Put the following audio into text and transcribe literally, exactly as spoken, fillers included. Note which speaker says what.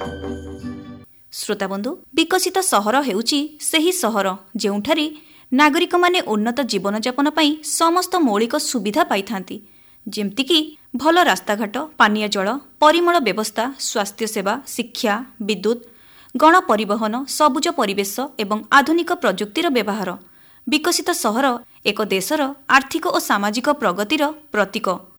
Speaker 1: ଶ୍ରୋତାବନ୍ଧୁ, ବିକଶିତ ସହର ହେଉଛି ସେହି ସହର ଯେଉଁଠାରେ ନାଗରିକମାନେ ଉନ୍ନତ ଜୀବନଯାପନ ପାଇଁ ସମସ୍ତ ମୌଳିକ ସୁବିଧା ପାଇଥାନ୍ତି, ଯେମିତିକି ଭଲ ରାସ୍ତାଘାଟ, ପାନୀୟ ଜଳ, ପରିମଳ ବ୍ୟବସ୍ଥା, ସ୍ୱାସ୍ଥ୍ୟସେବା, ଶିକ୍ଷା, ବିଦ୍ୟୁତ୍, ଗଣପରିବହନ, ସବୁଜ ପରିବେଶ ଏବଂ ଆଧୁନିକ ପ୍ରଯୁକ୍ତିର ବ୍ୟବହାର। ବିକଶିତ ସହର ଏକ ଦେଶର ଆର୍ଥିକ ଓ ସାମାଜିକ ପ୍ରଗତିର ପ୍ରତୀକ